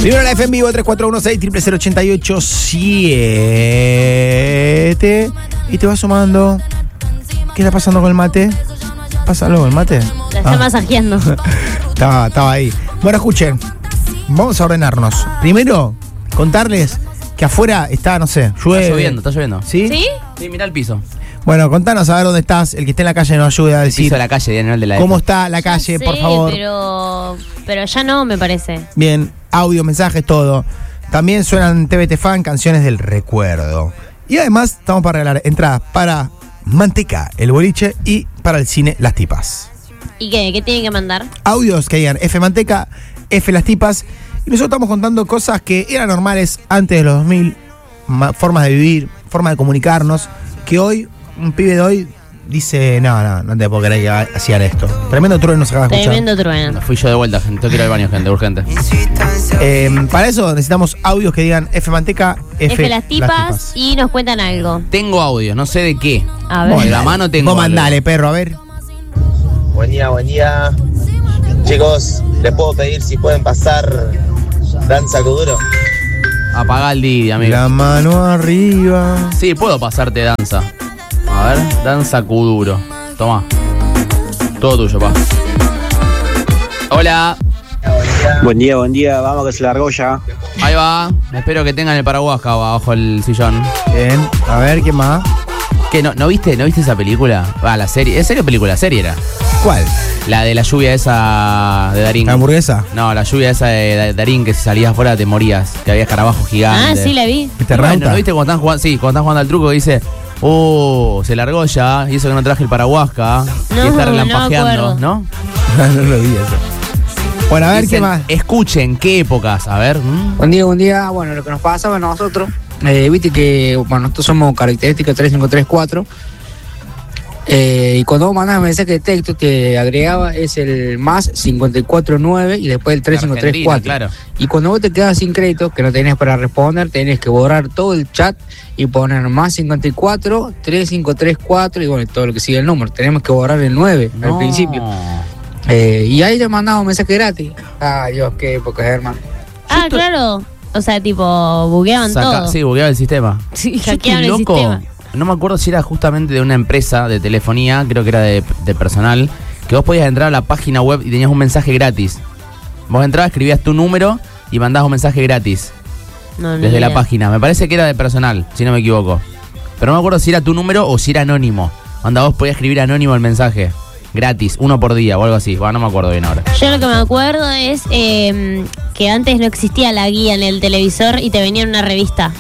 Primero la F en vivo, 3416-0088-7. Y te va sumando. ¿Qué está pasando con el mate? ¿Pasa algo con el mate? La está masajeando. Estaba ahí. Bueno, escuchen. Vamos a ordenarnos. Primero, contarles que afuera está, no sé, llueve. Está lloviendo. ¿Sí? ¿Sí? Sí, mira el piso. Bueno, contanos a ver dónde estás. El que esté en la calle nos ayuda a El decir piso de la calle, Daniel de la cómo F. está la calle, Sí, por favor. Pero ya no, me parece. Bien, audio, mensajes, todo. También suenan TVT Fan, canciones del recuerdo. Y además estamos para regalar entradas para Manteca, el boliche, y para el cine Las Tipas. ¿Y qué? ¿Qué tienen que mandar? Audios que digan F Manteca, F Las Tipas. Y nosotros estamos contando cosas que eran normales antes de los 2000, formas de vivir, formas de comunicarnos, que hoy, un pibe de hoy, dice, no te puedo creer que hacían esto. Tremendo trueno nos acaba de escuchar. Tremendo trueno. Fui yo de vuelta, gente. Tengo que ir al baño, gente, urgente. Para eso necesitamos audios que digan F Manteca, F las tipas y nos cuentan algo. Tengo audio, no sé de qué. A ver. De la mano tengo. Vos algo. mandale, perro, a ver. Buen día. Chicos, les puedo pedir si pueden pasar Danza Kuduro. Apagá el Didi, amigo. La mano arriba. Sí, puedo pasarte danza. A ver, danza Kuduro. Toma. Todo tuyo, pa. Hola. Buen día, vamos que se largó ya. Ahí va. Espero que tengan el paraguas acá abajo el sillón. Bien, a ver, ¿qué más? ¿Qué? ¿No viste esa película? La serie. ¿Es serio película? ¿Serie era? ¿Cuál? La de la lluvia esa de Darín. ¿La hamburguesa? No, la lluvia esa de Darín, que si salías afuera te morías. Que había escarabajos gigantes. Ah, sí, la vi. Bueno, ¿no viste cuando están jugando? Sí, cuando están jugando al truco dice, se largó ya, y eso que no traje el paraguas acá. No, y está no relampajeando, me acuerdo. ¿no? No lo vi eso. Bueno, a ver, Dicen, ¿qué más? Escuchen, ¿qué épocas? A ver. Buen día. Bueno, lo que nos pasaba a nosotros, viste que, bueno, nosotros somos características 3534. Y cuando vos mandás mensaje de texto, te agregaba es el más 549 y después el 3534. Claro. Y cuando vos te quedas sin crédito, que no tenés para responder, tenés que borrar todo el chat y poner más 54, 3534 y bueno, todo lo que sigue el número. Tenemos que borrar el 9 al principio. Y ahí te mandaba un mensaje gratis. Ay, Dios, qué época, hermano. Ah, claro. O sea, tipo, bugueaban todo. Sí, bugueaba el sistema. Sí, Yo hackeaban estoy el loco. sistema. No me acuerdo si era justamente de una empresa de telefonía, creo que era de personal, que vos podías entrar a la página web y tenías un mensaje gratis. Vos entrabas, escribías tu número y mandabas un mensaje gratis desde la página. Me parece que era de personal, si no me equivoco. Pero no me acuerdo si era tu número o si era anónimo. Onda, vos podías escribir anónimo el mensaje. Gratis, 1 por día o algo así. Bueno, no me acuerdo bien ahora. Yo lo que me acuerdo es que antes no existía la guía en el televisor y te venía en una revista.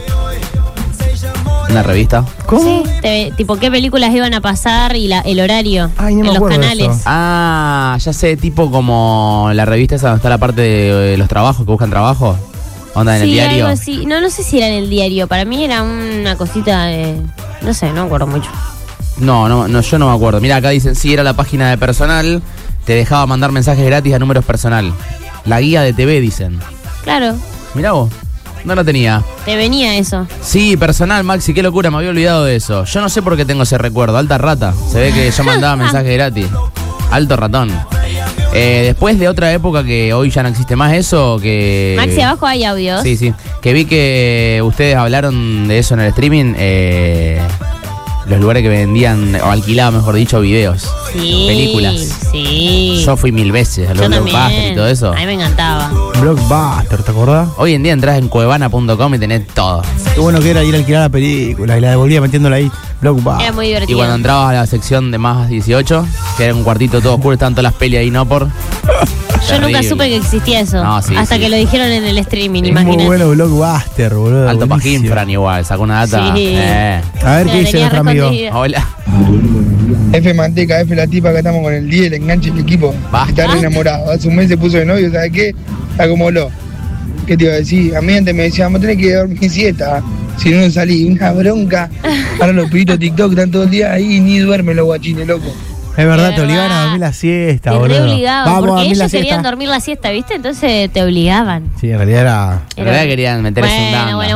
¿Una revista? ¿Cómo? Sí, tipo qué películas iban a pasar y el horario en los canales. Ah, ya sé, tipo como la revista esa donde está la parte de los trabajos, que buscan trabajo. Onda en el diario. Algo así. No sé si era en el diario. Para mí era una cosita de... No sé, no me acuerdo mucho. No, yo no me acuerdo. Mira, acá dicen, sí, era la página de personal, te dejaba mandar mensajes gratis a números personal. La guía de TV, dicen. Claro. Mirá vos, no lo tenía. Te venía eso. Sí, personal, Maxi, qué locura, me había olvidado de eso. Yo no sé por qué tengo ese recuerdo, alta rata. Se ve que yo mandaba mensajes gratis. Alto ratón. Después de otra época que hoy ya no existe más eso, que... Maxi, abajo hay audios. Sí, que vi que ustedes hablaron de eso en el streaming. Los lugares que vendían, o alquilaban, mejor dicho, videos. Sí, películas. Sí. Yo fui 1000 veces a los Blockbuster y todo eso. A mí me encantaba. Blockbuster, ¿te acordás? Hoy en día entras en cuevana.com y tenés todo. Qué bueno que era ir a alquilar la película y la devolvía metiéndola ahí. Blockbuster. Era muy divertido. Y cuando entrabas a la sección de más 18, que era un cuartito todo oscuro, estaban todas las pelis ahí, ¿no? Yo nunca supe que existía eso. No, sí, hasta sí. que lo dijeron en el streaming, Es imagínate. muy bueno Blockbuster, boludo. Alto buenísimo. pajín, Fran, igual, sacó una data. Sí. A ver qué dice nuestro amigo. Hola. F Manteca, F la tipa, que estamos con el día, el enganche del equipo. Basta. Está re enamorado. Hace un mes se puso de novio, ¿sabes qué? Está como lo. ¿Qué te iba a decir? A mí antes me decían, vamos a tener que dormir siesta. Si no salí, una bronca. Ahora los pibitos TikTok están todo el día ahí y ni duermen los guachines, loco. Es verdad, Es te obligaban a verdad. dormir la siesta, Te boludo. obligaban, Vamos a porque dormir la ellos querían siesta. dormir la siesta, ¿viste? Entonces te obligaban. Sí, en realidad era... En realidad querían meterse un Bueno, dando. bueno.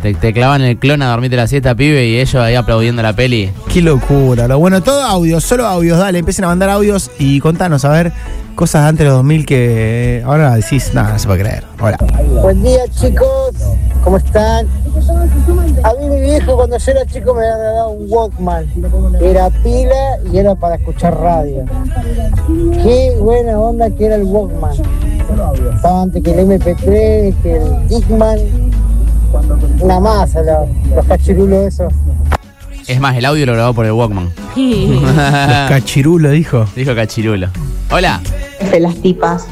Te clavan el clon a dormirte la siesta, pibe, y ellos ahí aplaudiendo la peli. Qué locura. Lo bueno, todo audios, solo audios. Dale, empiecen a mandar audios y contanos, a ver, cosas de antes de los 2000 que ahora decís, nada, no se puede creer. Hola. Buen día, chicos, ¿cómo están? A mí mi viejo cuando yo era chico me había dado un Walkman. Era pila y era para escuchar radio. Qué buena onda que era el Walkman. Estaba antes que el MP3, que el Discman. Una masa, los cachirulos esos. Es más, el audio lo grabó por el Walkman. Los cachirulos, dijo. Dijo cachirulo. Hola. De las tipas.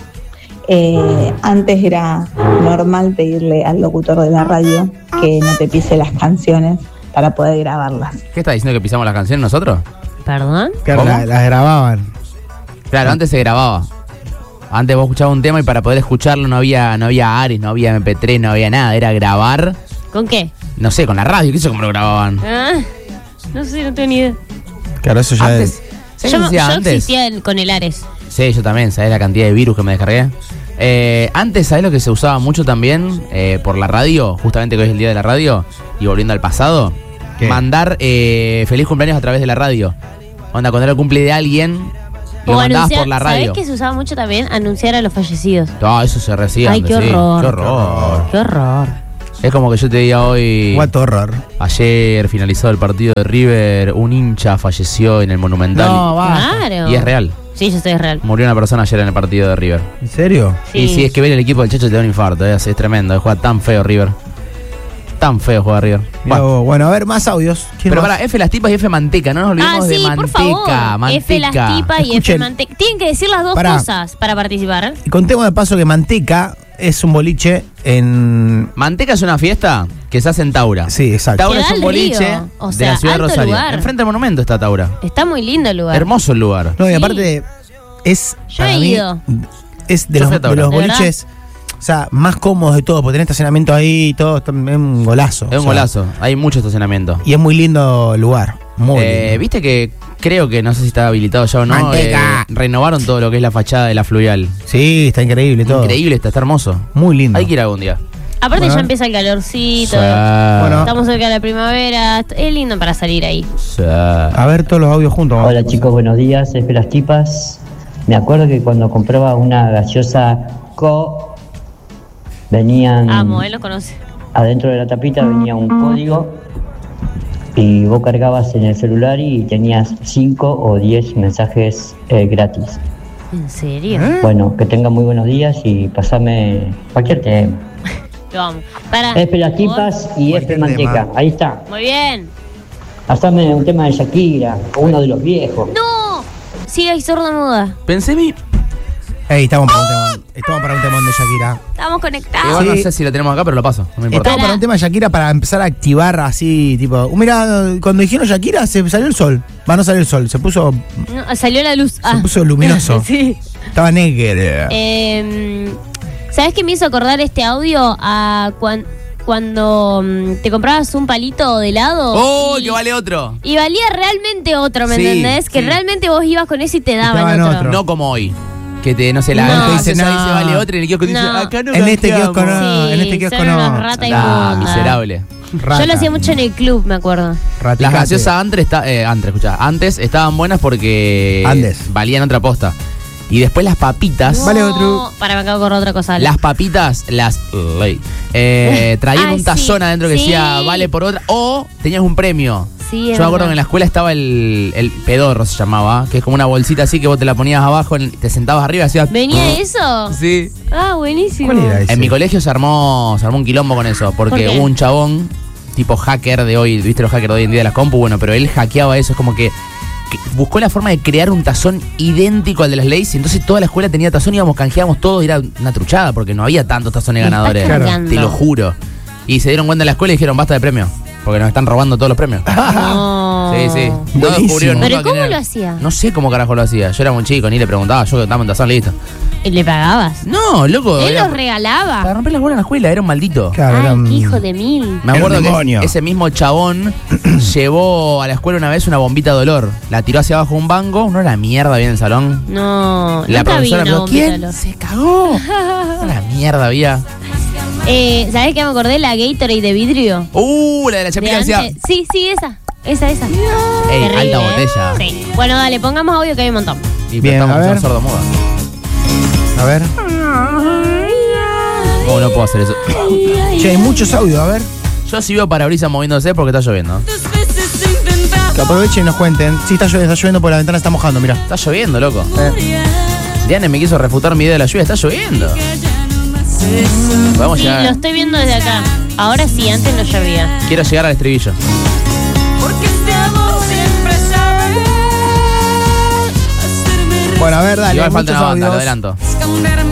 Antes era normal pedirle al locutor de la radio que no te pise las canciones para poder grabarlas. ¿Qué está diciendo que pisamos las canciones nosotros? ¿Perdón? Claro, ¿Cómo? las grababan. Claro, antes se grababa. Antes vos escuchabas un tema y para poder escucharlo no había Ares, no había MP3, no había nada. Era grabar, ¿Con qué? no sé, con la radio. ¿Qué sé cómo lo grababan? Ah, no sé, no tengo ni idea. Claro, eso ya Antes, es. ¿sabés qué se hacía Yo antes? existía con el Ares. Sí, yo también, ¿sabés la cantidad de virus que me descargué? Antes, ¿sabés lo que se usaba mucho también por la radio? Justamente que hoy es el día de la radio. Y volviendo al pasado. ¿Qué? Mandar feliz cumpleaños a través de la radio. Onda, cuando era el cumple de alguien, lo O mandabas anunciar, por la radio. ¿sabés que se usaba mucho también? Anunciar a los fallecidos. No, eso se recibía. Ay, qué antes, sí. horror. Qué horror. Qué horror. Es como que yo te diga hoy... What horror. Ayer finalizó el partido de River, un hincha falleció en el Monumental. No, va. Claro. Y es real. Sí, yo sé, es real. Murió una persona ayer en el partido de River. ¿En serio? Y sí, es que ver el equipo del Chacho te da un infarto, es tremendo. Juega tan feo River. Tan feo juega River. Bueno, a ver, más audios. ¿Quién Pero más? para F las tipas y F manteca, no nos olvidemos Sí, de manteca. por favor. Manteca. F las tipas y F Escuchen. manteca. Tienen que decir las dos Pará. cosas para participar. Y contemos de paso que Manteca es un boliche en... Manteca es una fiesta que se hace en Taura. Sí, exacto. Taura Queda es un al boliche río. O de sea, la ciudad de alto Rosario. lugar. Enfrente del monumento está Taura. Está muy lindo el lugar. Hermoso el lugar. No, y Sí. aparte es... Yo para he mí, ido. es de Yo los, fui a Taura. de los ¿De verdad? boliches, o sea, más cómodos de todo, porque tenés estacionamiento ahí y todo, es un golazo. Es un o sea, golazo. Hay mucho estacionamiento. Y es muy lindo el lugar, muy lindo. Viste que creo que no sé si está habilitado ya o no. Manteca. Renovaron todo lo que es la fachada de la fluvial. Sí, está increíble todo. Increíble, está hermoso. Muy lindo. Hay que ir algún día. Aparte Bueno. ya empieza el calorcito. Sí. Bueno. Estamos cerca de la primavera. Es lindo para salir ahí. Sí. A ver todos los audios juntos. Hola chicos, buenos días, F las tipas. Me acuerdo que cuando compraba una gaseosa Co, venían Amo, él lo conoce. adentro de la tapita venía un código y vos cargabas en el celular y tenías 5 o 10 mensajes gratis. ¿En serio? Bueno, que tengan muy buenos días y pasame cualquier tema. Lo amo. Para. F las tipas y F Cualquier manteca. tema. Ahí está. Muy bien. Pasame un tema de Shakira o uno de los viejos. ¡No! Sigue ahí sorda muda. Pensé mi. Ey, estamos para un temón. Estamos para un temón de Shakira. Estamos conectados. Igual no Sí. sé si lo tenemos acá, pero lo paso. No me importa. Estamos para un tema de Shakira para empezar a activar así, tipo... Mira, cuando dijeron Shakira se salió el sol. Va, no salió el sol, se puso No, salió la luz. Se puso luminoso. Sí. Estaba negro. ¿Sabes qué me hizo acordar este audio a cuando te comprabas un palito de helado? ¡Oh, y, que vale otro! y valía realmente otro, ¿me Sí, entendés? Que sí. realmente vos ibas con eso y te daban daban otro. otro. No como hoy. Que te, no sé, la No. que dice, No. ahí se vale otro y en el kiosco dice, No. acá no En este canjeamos. kiosco no. Sí, en este kiosco son no. unos rata Ah, inmunda. miserable. Yo lo hacía mucho en el club, me acuerdo. Las gaseosas antes estaban buenas porque Andes. valían otra posta. Y después las papitas. Vale otro. Para, me acabo de acordar otra cosa. Las papitas, traían Ay, un tazón sí, adentro que sí. decía vale por otra. O tenías un premio. Sí, Yo es me acuerdo verdad. que en la escuela estaba el pedorro, se llamaba, que es como una bolsita así que vos te la ponías abajo, te sentabas arriba y hacías. ¿Venía eso? Sí. Ah, buenísimo. ¿Cuál era ese? En mi colegio se armó un quilombo con eso, porque ¿Por qué? hubo un chabón, tipo hacker de hoy, ¿viste los hackers de hoy en día de las compu? Bueno, pero él hackeaba eso, es como que buscó la forma de crear un tazón idéntico al de las leyes, y entonces toda la escuela tenía tazón, íbamos, canjeábamos todo, y era una truchada, porque no había tantos tazones Me estás ganadores. cargando. Te lo juro. Y se dieron cuenta en la escuela y dijeron, basta de premio, porque nos están robando todos los premios. No. Sí, sí. No Buenísimo. descubrieron nunca ¿Pero quién cómo era. lo hacía? No sé cómo carajo lo hacía. Yo era muy chico, ni le preguntaba, yo dame un tazón, listo. ¿Y le pagabas? No, loco. Él era los regalaba. para romper las bolas en la escuela, era un maldito. Claro, Ay, era un- qué hijo de mil. Me Era acuerdo un que demonio. ese mismo chabón llevó a la escuela una vez una bombita de olor. La tiró hacia abajo de un banco, no era mierda bien en el salón. No, La nunca vi profesora una me dijo, bombita de ¿quién olor. se cagó? Una mierda había. ¿Sabés qué me acordé? La Gatorade de vidrio. La de la chapita De decía. antes. Sí, esa. Esa. Ey, Terrible, alta botella. Sí. Bueno, dale, pongamos audio que hay un montón. Y Bien, estamos a ver. con sordo muda. A ver. ¿Cómo no puedo hacer eso? Che, hay muchos audios, a ver. Yo sí veo parabrisas moviéndose porque está lloviendo. Que aprovechen y nos cuenten. Sí, está lloviendo porque la ventana está mojando, mirá. Está lloviendo, loco. Diane me quiso refutar mi idea de la lluvia. Está lloviendo. Podemos Sí, llegar. lo estoy viendo desde acá. Ahora sí, antes no llovía. Quiero llegar al estribillo. Bueno, a ver, dale. Igual falta muchos una banda, lo audios. adelanto.